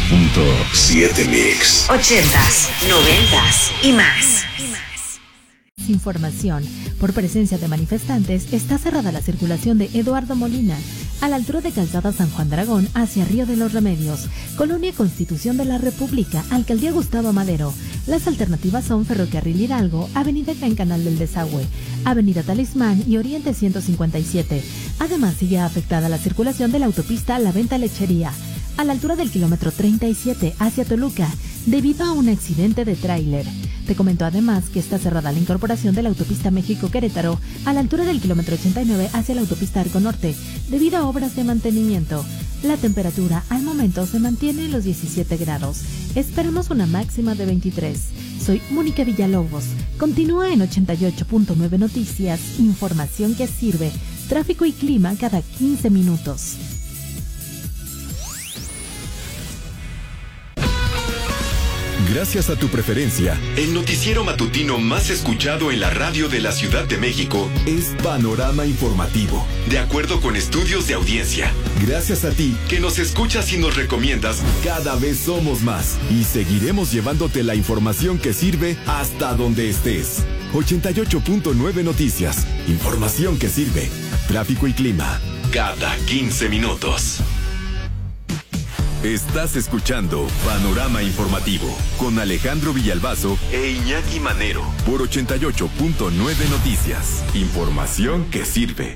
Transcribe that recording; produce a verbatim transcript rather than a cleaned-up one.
punto siete Mix. Ochentas, noventas y más. Información. Por presencia de manifestantes, está cerrada la circulación de Eduardo Molina, a la altura de Calzada San Juan de Aragón, hacia Río de los Remedios, Colonia Constitución de la República, Alcaldía Gustavo Madero. Las alternativas son Ferrocarril Hidalgo, Avenida Gran Canal del Desagüe, Avenida Talismán y Oriente ciento cincuenta y siete. Además, sigue afectada la circulación de la autopista La Venta Lechería, a la altura del kilómetro treinta y siete hacia Toluca, debido a un accidente de tráiler. Te comentó además que está cerrada la incorporación de la autopista México-Querétaro a la altura del kilómetro ochenta y nueve hacia la autopista Arco Norte, debido a obras de mantenimiento. La temperatura al momento se mantiene en los diecisiete grados. Esperamos una máxima de veintitrés. Soy Mónica Villalobos. Continúa en ochenta y ocho punto nueve Noticias, información que sirve. Tráfico y clima cada quince minutos. Gracias a tu preferencia, el noticiero matutino más escuchado en la radio de la Ciudad de México es Panorama Informativo, de acuerdo con estudios de audiencia. Gracias a ti, que nos escuchas y nos recomiendas, cada vez somos más y seguiremos llevándote la información que sirve hasta donde estés. ochenta y ocho punto nueve Noticias, información que sirve. Tráfico y clima, cada quince minutos. Estás escuchando Panorama Informativo con Alejandro Villalbazo e Iñaki Manero por ochenta y ocho punto nueve Noticias. Información que sirve.